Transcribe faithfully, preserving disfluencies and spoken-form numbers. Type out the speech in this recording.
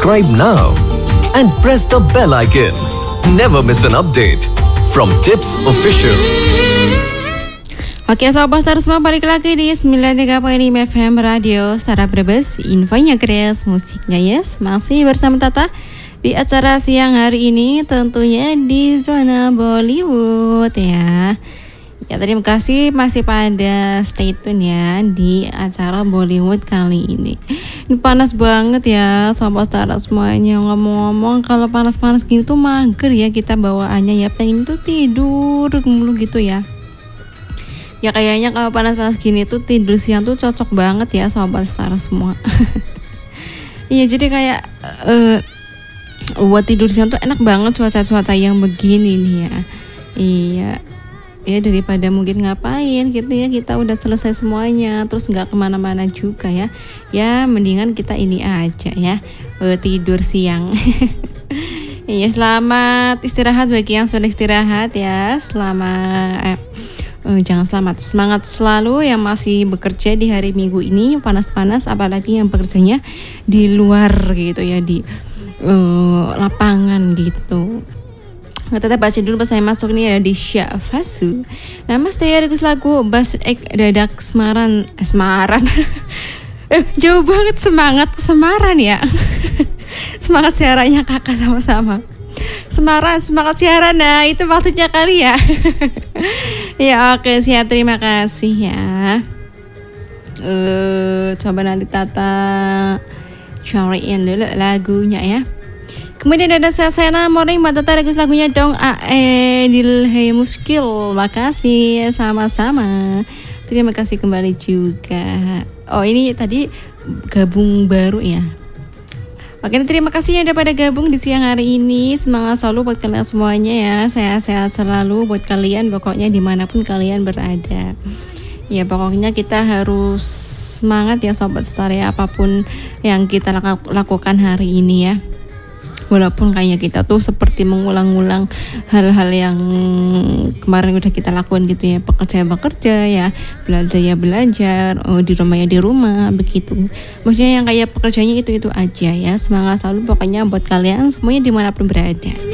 subscribe now and press the bell icon. Never miss an update from Tips Official. Oke Sobat Star semua, balik lagi di sembilan puluh tiga koma lima F M Radio Sarap Brebes. Infonya Grace, musiknya Yes. Masih bersama Tata di acara siang hari ini, tentunya di zona Bollywood ya. Ya terima kasih masih pada stay tune ya di acara Bollywood kali ini. Ini panas banget ya Sobat Star semuanya. Ngomong-ngomong kalau panas-panas gini tuh mager ya kita bawaannya ya, pengen tuh tidur mulu gitu ya. Ya kayaknya kalau panas-panas gini tuh tidur siang tuh cocok banget ya Sobat Star semua. Iya jadi kayak uh, buat tidur siang tuh enak banget cuaca-cuaca yang begini nih ya. Iya. Ya daripada mungkin ngapain gitu ya, kita udah selesai semuanya terus nggak kemana-mana juga ya. Ya mendingan kita ini aja ya, uh, tidur siang. Iya selamat istirahat bagi yang sudah istirahat ya. Selamat eh, Uh, jangan selamat, semangat selalu yang masih bekerja di hari Minggu ini panas-panas, apalagi yang bekerjanya di luar gitu ya, di uh, lapangan gitu. Nah, tetap baca dulu pas saya masuk nih ada di Syafasu. Nama stay request lagu Bas Ek Dadak Semarang eh, Semarang eh, jauh banget semangat Semarang ya. Semangat siarannya kakak sama-sama Semarang, semangat siaran, nah itu maksudnya kali ya. Ya oke siap, terima kasih ya. uh, Coba nanti Tata cariin dulu lagunya ya. Kemudian ada Sasena Morning, Mbak Tata request lagunya dong Ae Dilhai Muskil. Makasih, sama-sama. Terima kasih kembali juga. Oh ini tadi gabung baru ya. Oke, terima kasih yang udah pada gabung di siang hari ini. Semangat selalu buat kalian semuanya ya. Sehat-sehat selalu buat kalian, pokoknya dimanapun kalian berada. Ya pokoknya kita harus semangat ya Sobat Star ya, apapun yang kita lakukan hari ini ya. Walaupun kayak kita tuh seperti mengulang-ulang hal-hal yang kemarin udah kita lakukan gitu ya. Bekerja ya bekerja ya, belajar ya belajar, oh, di rumah ya di rumah, begitu. Maksudnya yang kayak pekerjaannya itu-itu aja ya. Semangat selalu pokoknya buat kalian semuanya dimanapun berada.